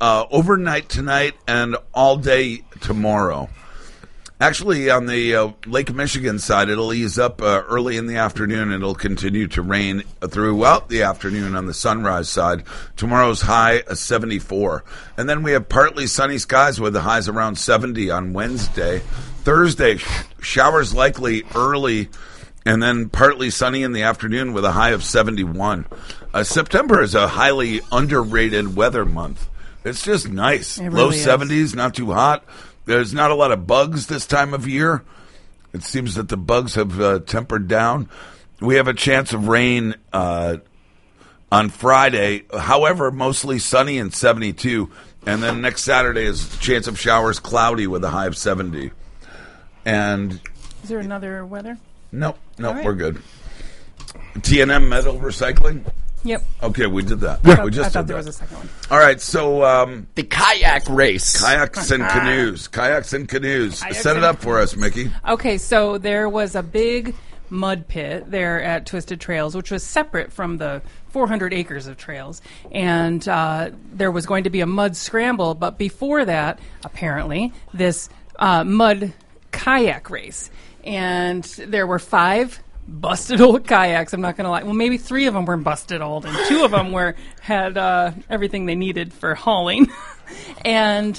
overnight tonight and all day tomorrow. Actually, on the Lake Michigan side, it'll ease up early in the afternoon, and it'll continue to rain throughout the afternoon on the Sunrise side. Tomorrow's high 74. And then we have partly sunny skies with the highs around 70 on Wednesday. Thursday, showers likely early, and then partly sunny in the afternoon with a high of 71. September is a highly underrated weather month. It's just nice. It really Low is. 70s, not too hot. There's not a lot of bugs this time of year. It seems that the bugs have tempered down. We have a chance of rain on Friday. However, mostly sunny and 72. And then next Saturday is a chance of showers, cloudy with a high of 70. And Is there another weather? nope, All right. we're good. T&M Metal Recycling. Yep. Okay, we did that. I We just thought did there that. was a second one. All right, so The kayak race. kayaks and canoes. Kayaks and canoes. Kayaks Set it and up for us, Mickey. Okay, so there was a big mud pit there at Twisted Trails, which was separate from the 400 acres of trails. And there was going to be a mud scramble, but before that, apparently, this mud kayak race. And there were 5 busted old kayaks. I'm not going to lie. Well, maybe 3 of them were busted old, and 2 of them had everything they needed for hauling. And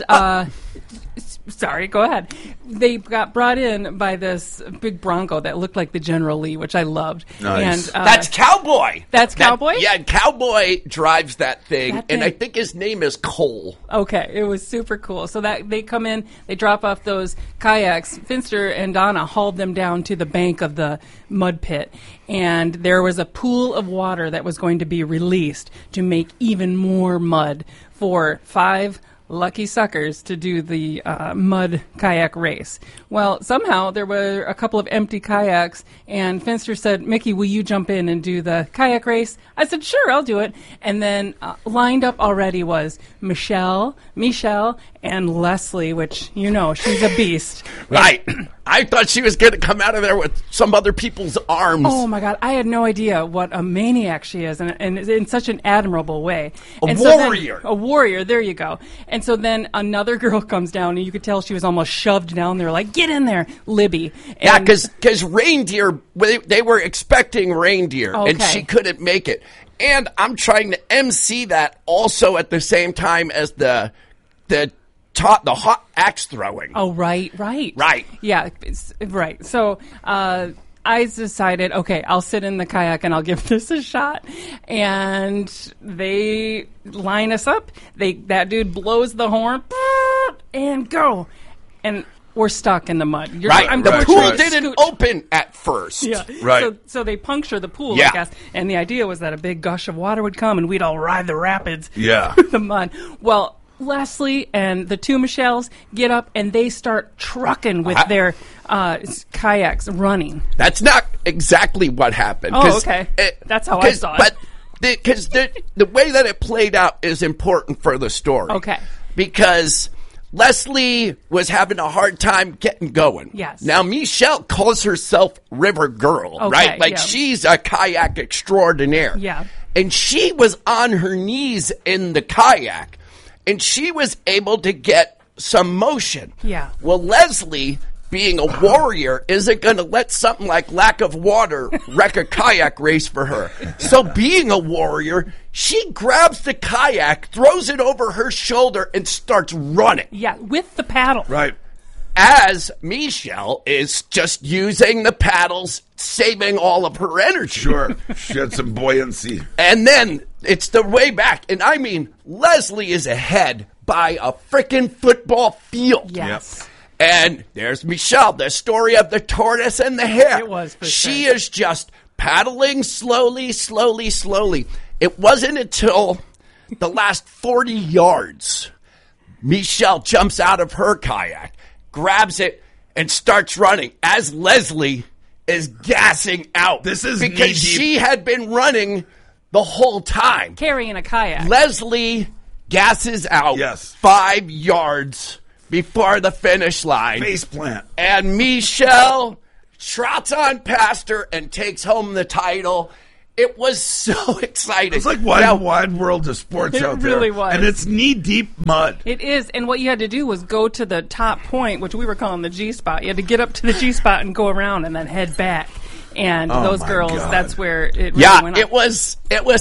sorry, go ahead. They got brought in by this big Bronco that looked like the General Lee, which I loved. Nice. And That's Cowboy. That's Cowboy? Yeah, Cowboy drives that thing, That and thing- I think his name is Cole. okay, it was super cool. So that they come in, they drop off those kayaks. Finster and Donna hauled them down to the bank of the mud pit, and there was a pool of water that was going to be released to make even more mud for 5 lucky suckers to do the mud kayak race. Well, somehow there were a couple of empty kayaks, and Finster said, Mickey, will you jump in and do the kayak race? I said, sure, I'll do it. And then lined up already was Michelle, and Leslie, which, you know, she's a beast. Right. I thought she was going to come out of there with some other people's arms. Oh my God! I had no idea what a maniac she is, and in such an admirable way. A And so then- warrior. a warrior. There you go. And so then another girl comes down, and you could tell she was almost shoved down there. Like, get in there, Libby. Yeah, And- because reindeer, they were expecting reindeer, and Okay. she couldn't make it. And I'm trying to MC that also at the same time as the hot axe throwing. Oh, right. Yeah, right. So I decided, okay, I'll sit in the kayak and I'll give this a shot. And they line us up. That dude blows the horn and go. And we're stuck in the mud. Right. The Right, pool right. didn't open at first. Yeah. Right. So they puncture the pool, Yeah. I guess. And the idea was that a big gush of water would come and we'd all ride the rapids. Yeah. through the mud. Well, Leslie and the 2 Michelles get up and they start trucking with their kayaks running. That's not exactly what happened. Oh, 'cause okay. That's how I saw it. But because the way that it played out is important for the story. Okay. Because Leslie was having a hard time getting going. Yes. Now, Michelle calls herself River Girl, Okay, right? Like, yeah. she's a kayak extraordinaire. Yeah. And she was on her knees in the kayak, and she was able to get some motion. Yeah. Well, Leslie, being a warrior, isn't going to let something like lack of water wreck a kayak race for her. So being a warrior, she grabs the kayak, throws it over her shoulder, and starts running. Yeah, with the paddle. Right. As Michelle is just using the paddles, saving all of her energy. Sure. She had some buoyancy. And then it's the way back. And I mean, Leslie is ahead by a freaking football field. Yes. And there's Michelle, the story of the tortoise and the hare. It was, for She sure. is just paddling slowly. It wasn't until the last 40 yards, Michelle jumps out of her kayak, grabs it, and starts running as Leslie is gassing out. This is because knee-deep. she had been running the whole time. Carrying a kayak. Leslie gasses out Yes. 5 yards before the finish line. Face plant. And Michelle trots on past her and takes home the title. It was so exciting. It's like wide world of sports It out there. really was. And it's knee-deep mud. It is, and what you had to do was go to the top point, which we were calling the G spot. You had to get up to the G spot and go around and then head back. And those my girls, God. that's where it really went up. It was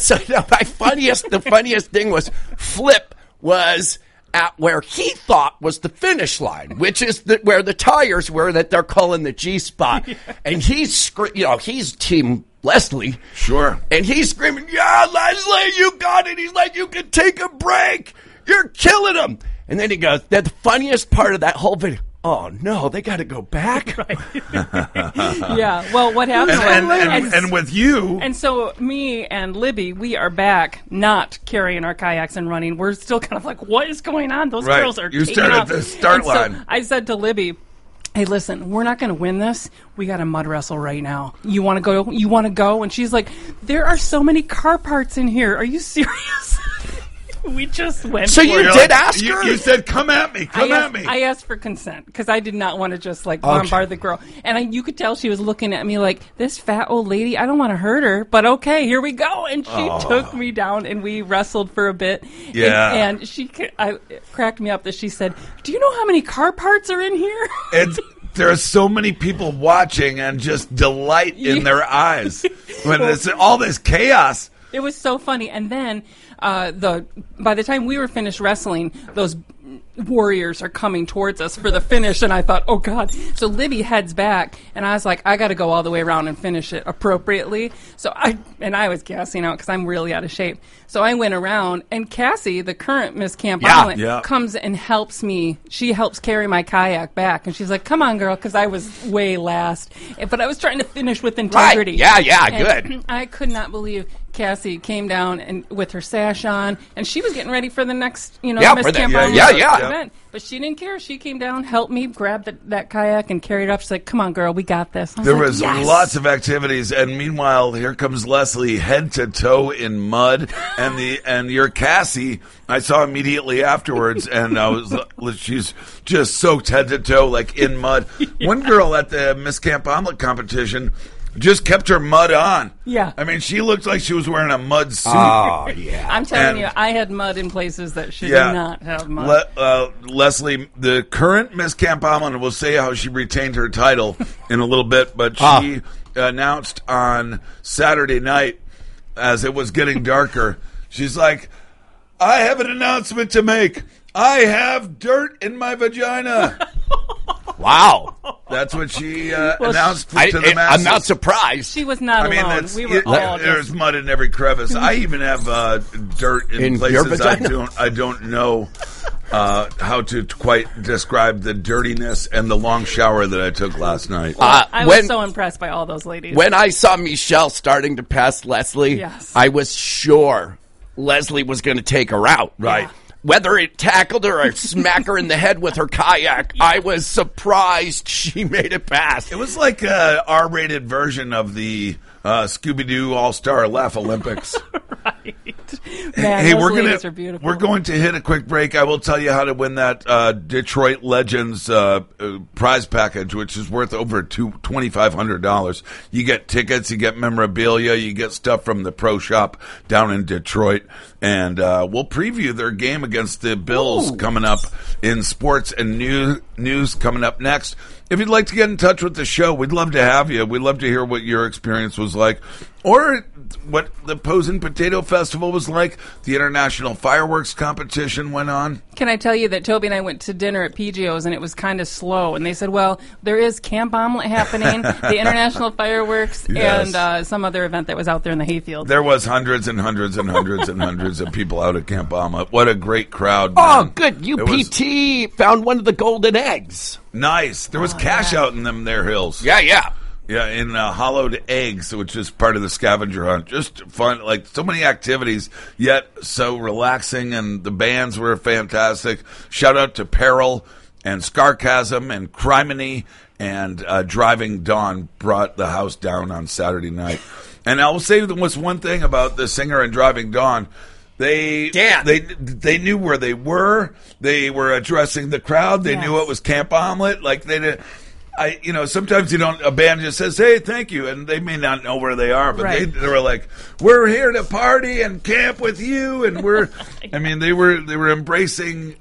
the funniest thing was Flip was at where he thought was the finish line, which is where the tires were that they're calling the G spot. Yeah. And he's Team Leslie. Sure. And he's screaming, "Yeah, Leslie, you got it." He's like, "You can take a break. You're killing him." And then he goes, "That's the funniest part of that whole video. Oh no, they got to go back." Right. Yeah. Well, what happened? And with you, and so me and Libby, we are back, not carrying our kayaks and running. We're still kind of like, what is going on? Those Right. girls are. You taking start at off. the start And so line. I said to Libby, "Hey, listen, we're not going to win this. We got to mud wrestle right now. You want to go? You want to go?" And she's like, "There are so many car parts in here. Are you serious?" We just went. So for you it. did ask her? You said, "Come at me, come at me." I asked for consent because I did not want to just bombard the girl. And you could tell she was looking at me like, this fat old lady, I don't want to hurt her, but okay, here we go. And she took me down and we wrestled for a bit. Yeah. And it cracked me up that she said, "Do you know how many car parts are in here?" There are so many people watching and just delight in their eyes when there's all this chaos. It was so funny. And then by the time we were finished wrestling, those warriors are coming towards us for the finish, and I thought, oh God. So Libby heads back, and I was like, I got to go all the way around and finish it appropriately. So I was gassing out because I'm really out of shape. So I went around, and Cassie, the current Miss Camp Island, comes and helps me. She helps carry my kayak back, and she's like, "Come on, girl," because I was way last. But I was trying to finish with integrity. Right. Yeah, And good. I could not believe Cassie came down and with her sash on, and she was getting ready for the next, Miss Camp Island event. But she didn't care. She came down, helped me, grabbed that kayak, and carried it up. She's like, "Come on, girl, we got this." There was lots of activities, and meanwhile, here comes Leslie, head to toe in mud, and your Cassie, I saw immediately afterwards, and she's just soaked head to toe, like in mud. One girl at the Miss Camp Omelet competition just kept her mud on. Yeah. I mean, she looked like she was wearing a mud suit. Oh, yeah. I'm telling you, I had mud in places that should not have mud. Leslie, the current Miss Camp Omelet, will say how she retained her title in a little bit, but she announced on Saturday night, as it was getting darker, she's like, "I have an announcement to make. I have dirt in my vagina." Wow. That's what she announced to the masses. I'm not surprised. She was not alone. We were all there's mud in every crevice. I even have dirt in places I don't know how to quite describe the dirtiness and the long shower that I took last night. I was so impressed by all those ladies. When I saw Michelle starting to pass Leslie, I was sure Leslie was going to take her out. Right. Yeah. Whether it tackled her or smack her in the head with her kayak, I was surprised she made it past. It was like a R-rated version of the Scooby-Doo All-Star Laugh Olympics. Right. Man, those ladies are beautiful. We're going to hit a quick break. I will tell you how to win that Detroit Legends prize package, which is worth over $2,500. You get tickets, you get memorabilia, you get stuff from the pro shop down in Detroit, and we'll preview their game against the Bills coming up in sports and news coming up next. If you'd like to get in touch with the show, we'd love to have you. We'd love to hear what your experience was like, or what the Posen Potato Festival was like. The International Fireworks Competition went on. Can I tell you that Toby and I went to dinner at PGO's, and it was kind of slow. And they said, well, there is Camp Omelet happening, the International Fireworks, and some other event that was out there in the hayfield. There was hundreds and hundreds and hundreds and hundreds of people out at Camp Omelet. What a great crowd, Oh, man. good. UPT found one of the golden eggs. Nice. There was cash out in them there hills. Yeah. Yeah, in hollowed eggs, which is part of the scavenger hunt. Just fun, like so many activities, yet so relaxing, and the bands were fantastic. Shout out to Peril and Scarcasm and Criminy, and Driving Dawn brought the house down on Saturday night. And I will say there was one thing about the singer and Driving Dawn. They knew where they were. They were addressing the crowd. They knew it was Camp Omelet. Like they did. sometimes a band just says, "Hey, thank you," and they may not know where they are, but Right. they were like, "We're here to party and camp with you," and they were embracing